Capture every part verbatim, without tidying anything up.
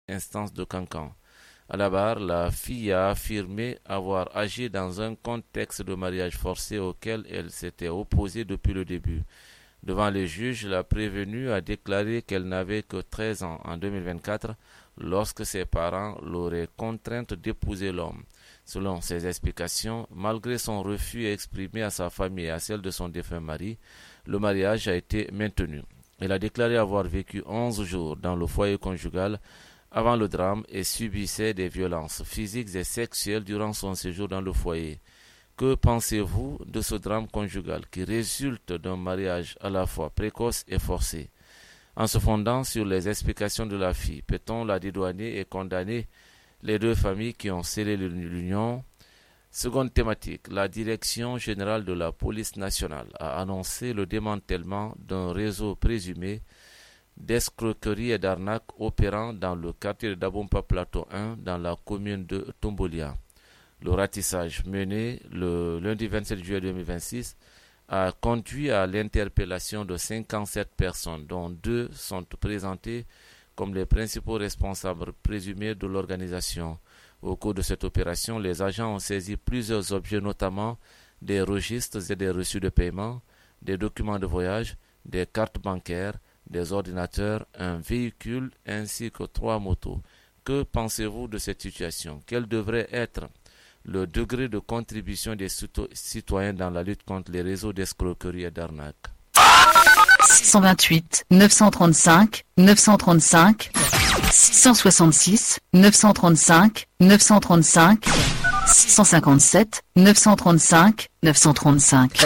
instance de Cancan. À la barre, la fille a affirmé avoir agi dans un contexte de mariage forcé auquel elle s'était opposée depuis le début. Devant les juges, la prévenue a déclaré qu'elle n'avait que treize ans en deux mille vingt-quatre lorsque ses parents l'auraient contrainte d'épouser l'homme. Selon ses explications, malgré son refus exprimé à sa famille et à celle de son défunt mari, le mariage a été maintenu. Elle a déclaré avoir vécu onze jours dans le foyer conjugal avant le drame et subissait des violences physiques et sexuelles durant son séjour dans le foyer. Que pensez-vous de ce drame conjugal qui résulte d'un mariage à la fois précoce et forcé? En se fondant sur les explications de la fille, peut-on la dédouaner et condamner les deux familles qui ont scellé l'union? Seconde thématique, la Direction générale de la police nationale a annoncé le démantèlement d'un réseau présumé d'escroquerie et d'arnaque opérant dans le quartier de Dabompa Plateau un dans la commune de Tombolia. Le ratissage mené le lundi vingt-sept juillet deux mille vingt-six a conduit à l'interpellation de cinquante-sept personnes, dont deux sont présentées comme les principaux responsables présumés de l'organisation. Au cours de cette opération, les agents ont saisi plusieurs objets, notamment des registres et des reçus de paiement, des documents de voyage, des cartes bancaires, des ordinateurs, un véhicule ainsi que trois motos. Que pensez-vous de cette situation? Quel devrait être le degré de contribution des citoyens dans la lutte contre les réseaux d'escroquerie et d'arnaque? six cent vingt-huit, neuf cent trente-cinq, neuf cent trente-cinq, six cent soixante-six, neuf cent trente-cinq, neuf cent trente-cinq, six cent cinquante-sept, neuf cent trente-cinq, neuf cent trente-cinq.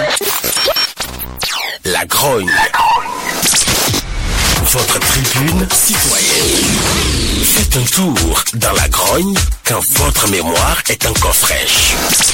La grogne. Votre tribune citoyenne. Faites un tour dans la grogne quand votre mémoire est encore fraîche.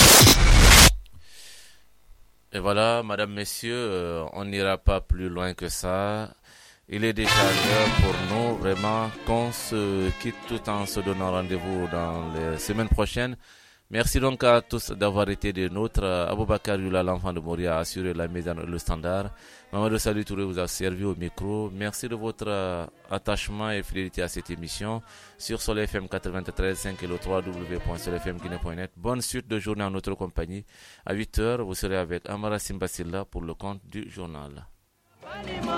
Et voilà, madame, messieurs, euh, on n'ira pas plus loin que ça. Il est déjà l'heure pour nous, vraiment, qu'on se quitte tout en se donnant rendez-vous dans les semaines prochaines. Merci donc à tous d'avoir été des nôtres. Aboubakar Yula, l'enfant de Moria, a assuré la mise en le standard. Mamadou Salih Touré vous a servi au micro. Merci de votre euh, attachement et fidélité à cette émission sur Soleil F M quatre-vingt-treize virgule cinq et le w w w point soleil f m guinée point net. Bonne suite de journée en notre compagnie. À huit heures, vous serez avec Amara Simbasilla pour le compte du journal.